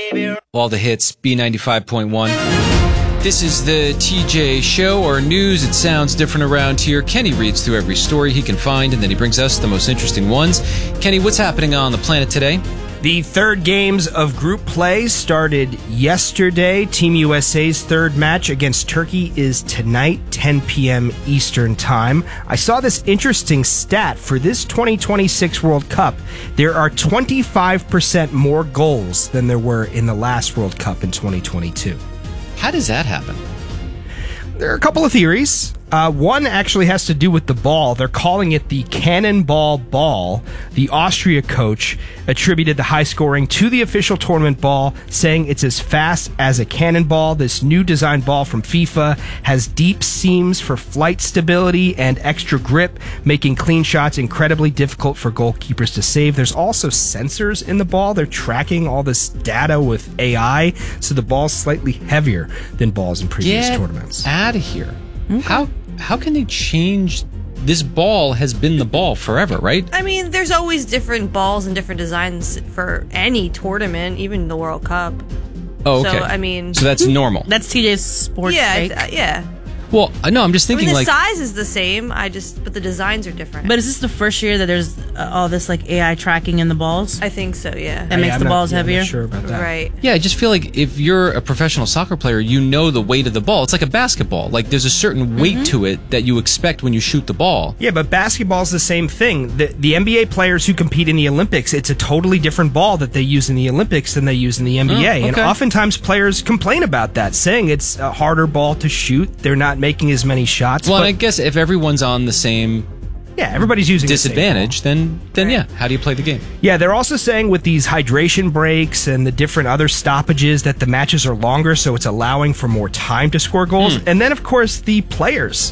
All the hits, B95.1. This is the TJ Show, or news. It sounds different around here. Kenny reads through every story he can find, and then he brings us the most interesting ones. Kenny, what's happening on the planet today? The third games of group play started yesterday. Team USA's third match against Turkey is tonight, 10 p.m. Eastern Time. I saw this interesting stat. For this 2026 World Cup, there are 25% more goals than there were in the last World Cup in 2022. How does that happen? There are a couple of theories. One actually has to do with the ball. They're calling it the cannonball ball. The Austria coach attributed the high scoring to the official tournament ball, saying it's as fast as a cannonball. This new design ball from FIFA has deep seams for flight stability and extra grip, making clean shots incredibly difficult for goalkeepers to save. There's also sensors in the ball. They're tracking all this data with AI, so the ball's slightly heavier than balls in previous tournaments. Get out of here. Okay. How can they change? This ball has been the ball forever, right? I mean, there's always different balls and different designs for any tournament, even the World Cup. Oh, okay. So, I mean... So that's normal. That's TJ's sports take. Yeah. Well, no, I'm just thinking the like... size is the same, but the designs are different. But is this the first year that there's all this like AI tracking in the balls? I think so, yeah. That makes the balls heavier? I'm not sure about that. Right. Yeah, I just feel like if you're a professional soccer player, you know the weight of the ball. It's like a basketball. Like, there's a certain weight to it that you expect when you shoot the ball. Yeah, but basketball's the same thing. The NBA players who compete in the Olympics, it's a totally different ball that they use in the Olympics than they use in the NBA. Okay. And oftentimes players complain about that, saying it's a harder ball to shoot. They're not making as many shots. Well, and I guess if everyone's on the same everybody's using disadvantage, the same then yeah, how do you play the game? Yeah, they're also saying with these hydration breaks and the different other stoppages that the matches are longer, so it's allowing for more time to score goals. And then, of course, the players,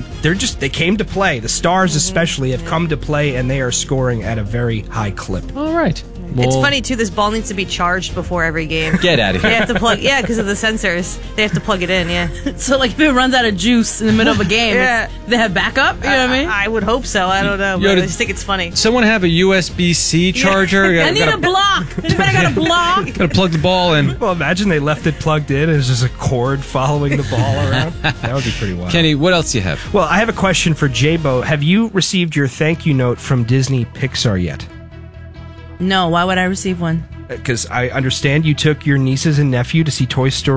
they came to play. The stars especially have come to play, and they are scoring at a very high clip. All right. It's funny, too. This ball needs to be charged before every game. Get out of here. They have to plug... Yeah, because of the sensors. They have to plug it in, yeah. So, like, if it runs out of juice in the middle of a game, they have backup? You know what I mean? I would hope so. I don't know, but I just think it's funny. Someone have a USB-C charger? I need a block. Anybody got a block? Gotta plug the ball in. Well, imagine they left it plugged in and there's just a cord following the ball around. That would be pretty wild. Kenny, what else do you have? Well, I have a question for J-Bo. Have you received your thank you note from Disney Pixar yet? No, why would I receive one? Because I understand you took your nieces and nephew to see Toy Story